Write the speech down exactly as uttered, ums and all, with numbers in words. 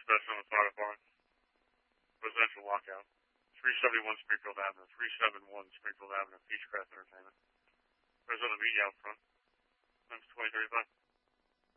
Express on the fire department. Residential lockout. three seventy-one Springfield Avenue. three seventy-one Springfield Avenue. Beechcraft Entertainment. There's on the media out front. Times twenty thirty-five.